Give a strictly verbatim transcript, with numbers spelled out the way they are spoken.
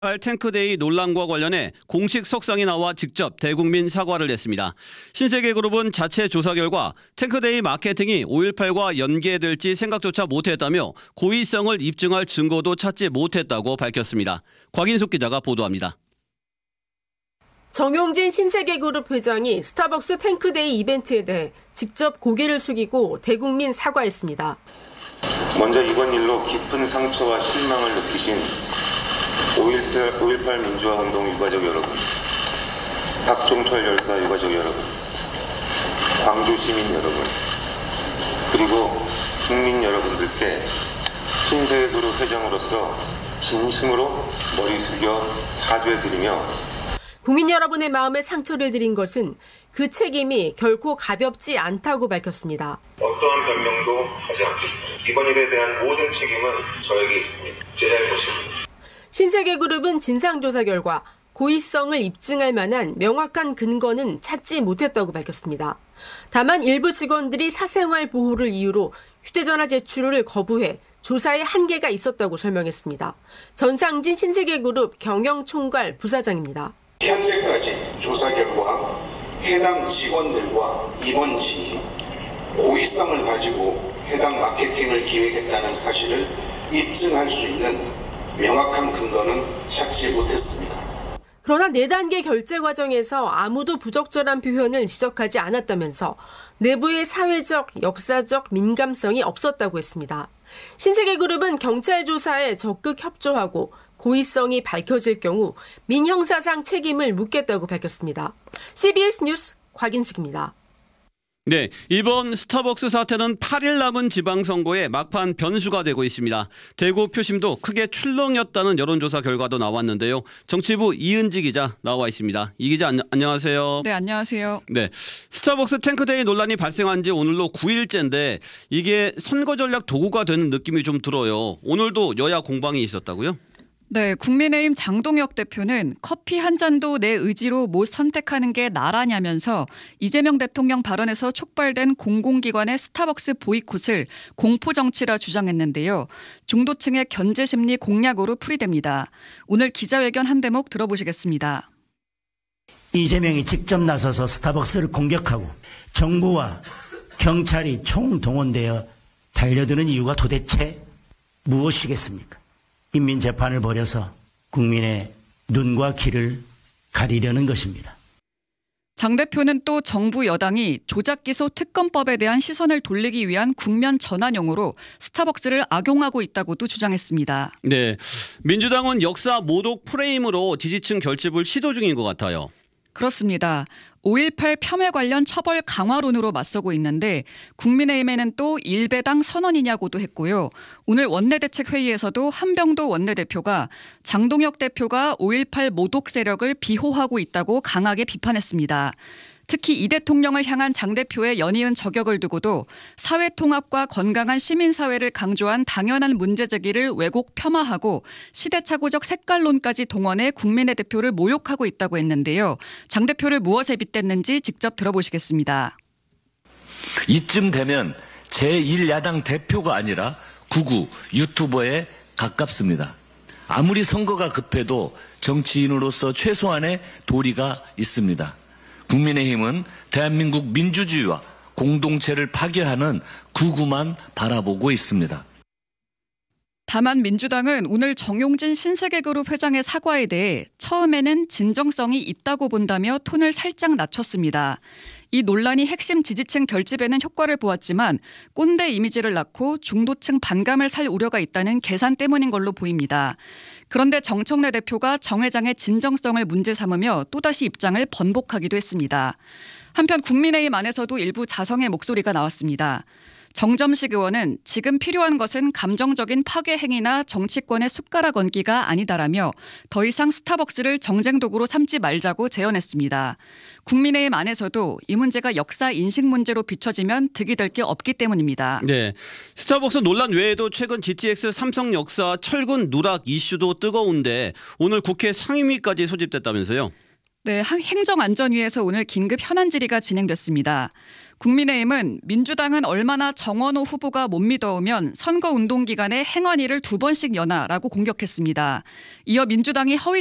탱크데이 논란과 관련해 공식 석상이 나와 직접 대국민 사과를 했습니다. 신세계그룹은 자체 조사 결과 탱크데이 마케팅이 오일팔과 연계될지 생각조차 못했다며 고의성을 입증할 증거도 찾지 못했다고 밝혔습니다. 곽인숙 기자가 보도합니다. 정용진 신세계그룹 회장이 스타벅스 탱크데이 이벤트에 대해 직접 고개를 숙이고 대국민 사과했습니다. 먼저 이번 일로 깊은 상처와 실망을 느끼신 오일팔 민주화운동 유가족 여러분, 박종철 열사 유가족 여러분, 광주 시민 여러분, 그리고 국민 여러분들께 신세계그룹 회장으로서 진심으로 머리 숙여 사죄드리며 국민 여러분의 마음에 상처를 드린 것은 그 책임이 결코 가볍지 않다고 밝혔습니다. 어떠한 변명도 하지 않겠습니다. 이번 일에 대한 모든 책임은 저에게 있습니다. 제 잘못입니다. 신세계그룹은 진상조사 결과 고의성을 입증할 만한 명확한 근거는 찾지 못했다고 밝혔습니다. 다만 일부 직원들이 사생활 보호를 이유로 휴대전화 제출을 거부해 조사에 한계가 있었다고 설명했습니다. 전상진 신세계그룹 경영총괄 부사장입니다. 현재까지 조사 결과 해당 직원들과 임원진이 고의성을 가지고 해당 마케팅을 기획했다는 사실을 입증할 수 있는 명확한 근거는 찾지 못했습니다. 그러나 네 단계 결제 과정에서 아무도 부적절한 표현을 지적하지 않았다면서 내부의 사회적, 역사적 민감성이 없었다고 했습니다. 신세계그룹은 경찰 조사에 적극 협조하고 고의성이 밝혀질 경우 민형사상 책임을 묻겠다고 밝혔습니다. 씨비에스 뉴스 곽인숙입니다. 네, 이번 스타벅스 사태는 팔 일 남은 지방선거에 막판 변수가 되고 있습니다. 대구 표심도 크게 출렁였다는 여론조사 결과도 나왔는데요. 정치부 이은지 기자 나와 있습니다. 이 기자 안녕, 안녕하세요. 네, 안녕하세요. 네, 스타벅스 탱크데이 논란이 발생한 지 오늘로 구 일째인데 이게 선거 전략 도구가 되는 느낌이 좀 들어요. 오늘도 여야 공방이 있었다고요? 네, 국민의힘 장동혁 대표는 커피 한 잔도 내 의지로 못 선택하는 게 나라냐면서 이재명 대통령 발언에서 촉발된 공공기관의 스타벅스 보이콧을 공포정치라 주장했는데요. 중도층의 견제심리 공략으로 풀이됩니다. 오늘 기자회견 한 대목 들어보시겠습니다. 이재명이 직접 나서서 스타벅스를 공격하고 정부와 경찰이 총동원되어 달려드는 이유가 도대체 무엇이겠습니까? 인민재판을 벌여서 국민의 눈과 귀를 가리려는 것입니다. 장 대표는 또 정부 여당이 조작기소 특검법에 대한 시선을 돌리기 위한 국면 전환용으로 스타벅스를 악용하고 있다고도 주장했습니다. 네, 민주당은 역사 모독 프레임으로 지지층 결집을 시도 중인 것 같아요. 그렇습니다. 오일팔 폄훼 관련 처벌 강화론으로 맞서고 있는데 국민의힘에는 또 일배당 선언이냐고도 했고요. 오늘 원내대책회의에서도 한병도 원내대표가 장동혁 대표가 오일팔 모독 세력을 비호하고 있다고 강하게 비판했습니다. 특히 이 대통령을 향한 장 대표의 연이은 저격을 두고도 사회통합과 건강한 시민사회를 강조한 당연한 문제제기를 왜곡 폄하하고 시대착오적 색깔론까지 동원해 국민의 대표를 모욕하고 있다고 했는데요. 장 대표를 무엇에 빗댔는지 직접 들어보시겠습니다. 이쯤 되면 제일 야당 대표가 아니라 구구 유튜버에 가깝습니다. 아무리 선거가 급해도 정치인으로서 최소한의 도리가 있습니다. 국민의힘은 대한민국 민주주의와 공동체를 파괴하는 구구만 바라보고 있습니다. 다만 민주당은 오늘 정용진 신세계그룹 회장의 사과에 대해 처음에는 진정성이 있다고 본다며 톤을 살짝 낮췄습니다. 이 논란이 핵심 지지층 결집에는 효과를 보았지만 꼰대 이미지를 낳고 중도층 반감을 살 우려가 있다는 계산 때문인 걸로 보입니다. 그런데 정청래 대표가 정 회장의 진정성을 문제 삼으며 또다시 입장을 번복하기도 했습니다. 한편 국민의힘 안에서도 일부 자성의 목소리가 나왔습니다. 정점식 의원은 지금 필요한 것은 감정적인 파괴 행위나 정치권의 숟가락 얹기가 아니다라며 더 이상 스타벅스를 정쟁 도구로 삼지 말자고 제언했습니다. 국민의힘 안에서도 이 문제가 역사 인식 문제로 비춰지면 득이 될 게 없기 때문입니다. 네, 스타벅스 논란 외에도 최근 지티엑스 삼성 역사 철근 누락 이슈도 뜨거운데 오늘 국회 상임위까지 소집됐다면서요? 네, 행정안전위에서 오늘 긴급 현안 질의가 진행됐습니다. 국민의힘은 민주당은 얼마나 정원호 후보가 못 믿어오면 선거운동 기간에 행안위를 두 번씩 여나라고 공격했습니다. 이어 민주당이 허위